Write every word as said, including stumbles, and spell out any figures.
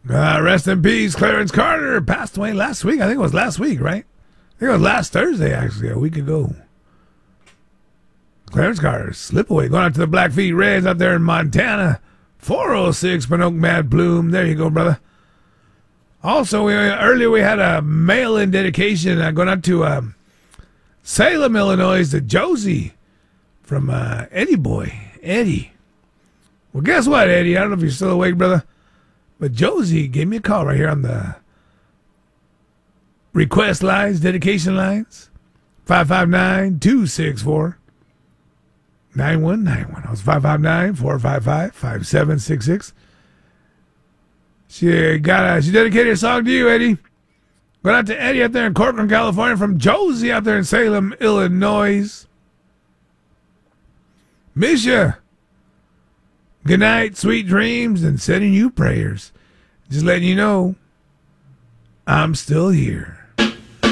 Uh, rest in peace, Clarence Carter. Passed away last week. I think it was last week, right? I think it was last Thursday, actually, a week ago. Clarence Carter, slip away. Going out to the Blackfeet Reds out there in Montana. four oh six, Pinoak Mad Bloom. There you go, brother. Also, we, earlier we had a mail-in dedication uh, going out to um, Salem, Illinois, to Josie from uh, Eddie Boy. Eddie. Well, guess what, Eddie? I don't know if you're still awake, brother. But Josie gave me a call right here on the request lines, dedication lines. five five nine, two six four, nine one nine one. That was five five nine, four five five, five seven six six. She got a, she dedicated a song to you, Eddie. Going out to Eddie out there in Corcoran, California, from Josie out there in Salem, Illinois. Miss ya. Good night, sweet dreams, and sending you prayers. Just letting you know, I'm still here.